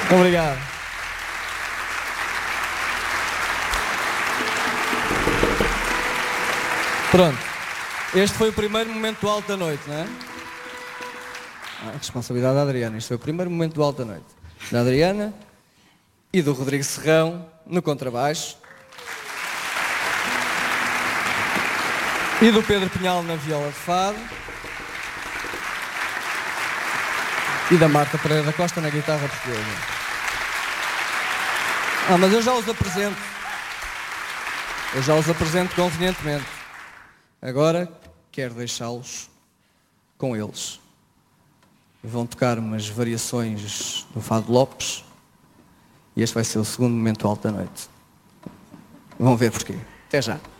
Obrigado. Pronto. Este foi o primeiro momento do Alto da Noite, não é? A responsabilidade da Adriana. Este foi o primeiro momento do Alto da Noite. Da Adriana e do Rodrigo Serrão no contrabaixo. E do Pedro Pinhal na viola de fado. E da Marta Pereira da Costa na guitarra portuguesa. Mas eu já os apresento. Eu já os apresento convenientemente. Agora quero deixá-los com eles. Vão tocar umas variações do Fado Lopes. E este vai ser o segundo momento alto da noite. Vão ver porquê. Até já.